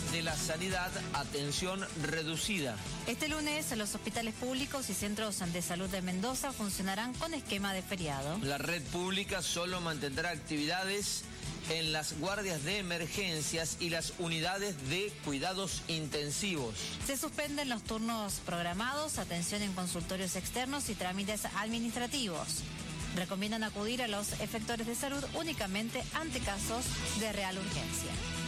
de la Sanidad, atención reducida. Este lunes, los hospitales públicos y centros de salud de Mendoza funcionarán con esquema de feriado. La red pública solo mantendrá actividades en las guardias de emergencias y las unidades de cuidados intensivos. Se suspenden los turnos programados, atención en consultorios externos y trámites administrativos. Recomiendan acudir a los efectores de salud únicamente ante casos de real urgencia.